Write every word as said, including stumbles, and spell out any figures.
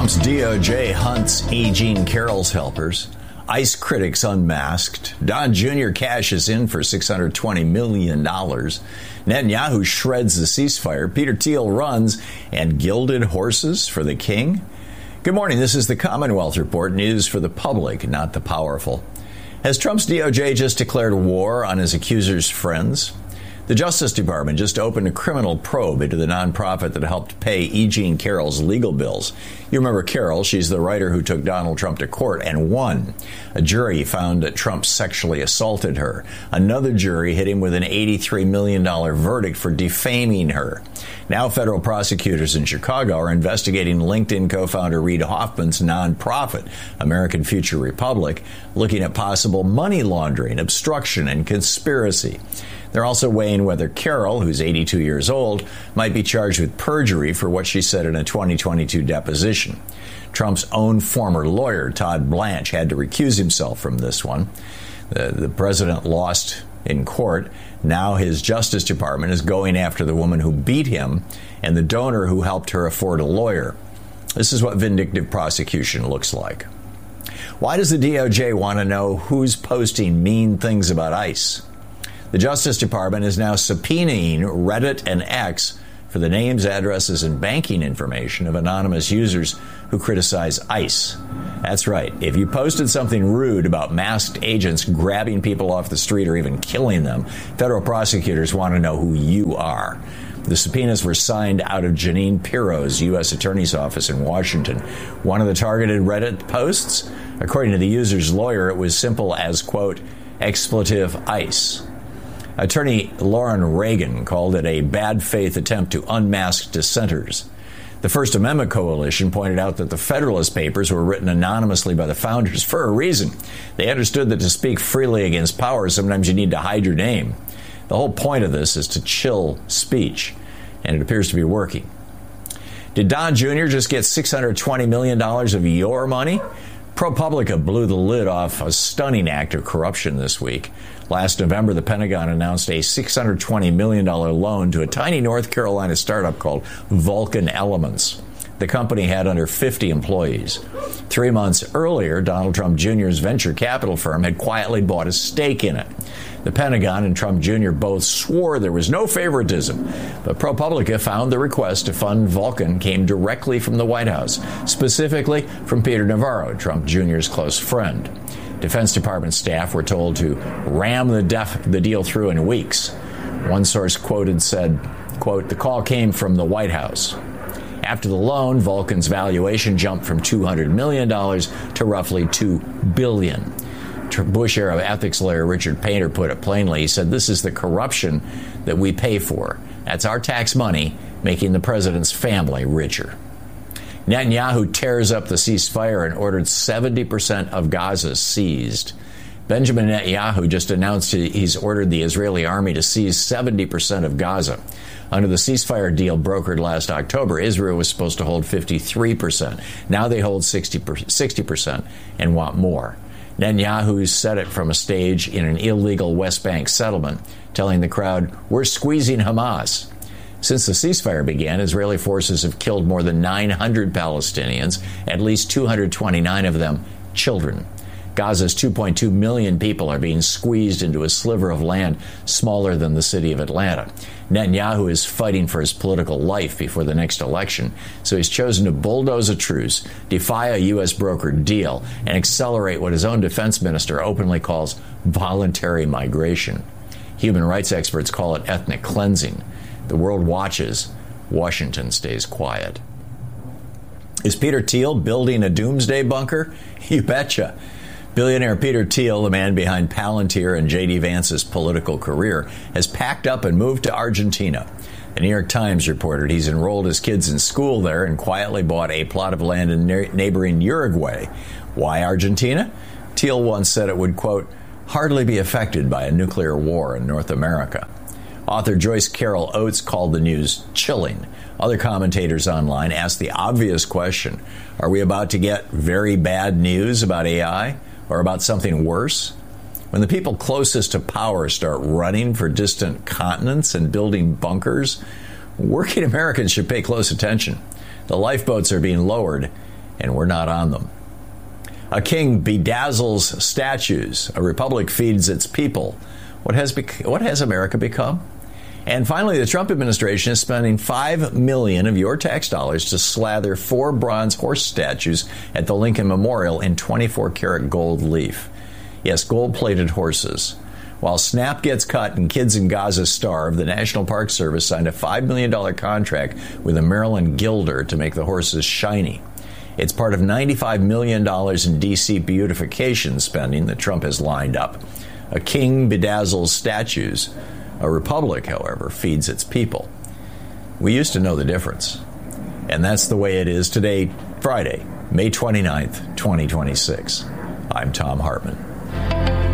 Trump's D O J hunts E. Jean Carroll's helpers. ICE critics unmasked. Don Junior cashes in for six hundred twenty million dollars. Netanyahu shreds the ceasefire. Peter Thiel runs. And gilded horses for the king? Good morning. This is the Commonwealth Report, news for the public, not the powerful. Has Trump's D O J just declared war on his accusers' friends? The Justice Department just opened a criminal probe into the nonprofit that helped pay E. Jean Carroll's legal bills. You remember Carroll, she's the writer who took Donald Trump to court and won. A jury found that Trump sexually assaulted her. Another jury hit him with an eighty-three million dollars verdict for defaming her. Now federal prosecutors in Chicago are investigating LinkedIn co-founder Reid Hoffman's nonprofit, American Future Republic, looking at possible money laundering, obstruction, and conspiracy. They're also weighing whether Carroll, who's eighty-two years old, might be charged with perjury for what she said in a twenty twenty-two deposition. Trump's own former lawyer, Todd Blanche, had to recuse himself from this one. The, the president lost in court. Now his Justice Department is going after the woman who beat him and the donor who helped her afford a lawyer. This is what vindictive prosecution looks like. Why does the D O J want to know who's posting mean things about ICE? The Justice Department is now subpoenaing Reddit and X for the names, addresses, and banking information of anonymous users who criticize ICE. That's right. If you posted something rude about masked agents grabbing people off the street or even killing them, federal prosecutors want to know who you are. The subpoenas were signed out of Jeanine Pirro's U S Attorney's Office in Washington. One of the targeted Reddit posts, according to the user's lawyer, it was simple as, quote, expletive ICE. Attorney Lauren Reagan called it a bad faith attempt to unmask dissenters. The First Amendment Coalition pointed out that the Federalist Papers were written anonymously by the founders for a reason. They understood that to speak freely against power, sometimes you need to hide your name. The whole point of this is to chill speech, and it appears to be working. Did Don Junior just get six hundred twenty million dollars of your money? ProPublica blew the lid off a stunning act of corruption this week. Last November, the Pentagon announced a six hundred twenty million dollars loan to a tiny North Carolina startup called Vulcan Elements. The company had under fifty employees. Three months earlier, Donald Trump Junior's venture capital firm had quietly bought a stake in it. The Pentagon and Trump Junior both swore there was no favoritism, but ProPublica found the request to fund Vulcan came directly from the White House, specifically from Peter Navarro, Trump Junior's close friend. Defense Department staff were told to ram the, def- the deal through in weeks. One source quoted said, quote, the call came from the White House. After the loan, Vulcan's valuation jumped from two hundred million dollars to roughly two billion dollars. Bush-era ethics lawyer Richard Painter put it plainly. He said, this is the corruption that we pay for. That's our tax money making the president's family richer. Netanyahu tears up the ceasefire and ordered seventy percent of Gaza seized. Benjamin Netanyahu just announced he's ordered the Israeli army to seize seventy percent of Gaza. Under the ceasefire deal brokered last October, Israel was supposed to hold fifty-three percent. Now they hold sixty percent and want more. Netanyahu said it from a stage in an illegal West Bank settlement, telling the crowd, we're squeezing Hamas. Since the ceasefire began, Israeli forces have killed more than nine hundred Palestinians, at least two hundred twenty-nine of them children. Gaza's two point two million people are being squeezed into a sliver of land smaller than the city of Atlanta. Netanyahu is fighting for his political life before the next election, so he's chosen to bulldoze a truce, defy a U S brokered deal, and accelerate what his own defense minister openly calls voluntary migration. Human rights experts call it ethnic cleansing. The world watches. Washington stays quiet. Is Peter Thiel building a doomsday bunker? You betcha. Billionaire Peter Thiel, the man behind Palantir and J D Vance's political career, has packed up and moved to Argentina. The New York Times reported he's enrolled his kids in school there and quietly bought a plot of land in neighboring Uruguay. Why Argentina? Thiel once said it would, quote, hardly be affected by a nuclear war in North America. Author Joyce Carol Oates called the news chilling. Other commentators online asked the obvious question, are we about to get very bad news about A I or about something worse? When the people closest to power start running for distant continents and building bunkers, working Americans should pay close attention. The lifeboats are being lowered and we're not on them. A king bedazzles statues. A republic feeds its people. What has bec- what has America become? And finally, the Trump administration is spending five million dollars of your tax dollars to slather four bronze horse statues at the Lincoln Memorial in twenty-four karat gold leaf. Yes, gold-plated horses. While SNAP gets cut and kids in Gaza starve, the National Park Service signed a five million dollars contract with a Maryland gilder to make the horses shiny. It's part of ninety-five million dollars in D C beautification spending that Trump has lined up. A king bedazzles statues. A republic, however, feeds its people. We used to know the difference. And that's the way it is today, Friday, May twenty-ninth, twenty twenty-six. I'm Thom Hartmann.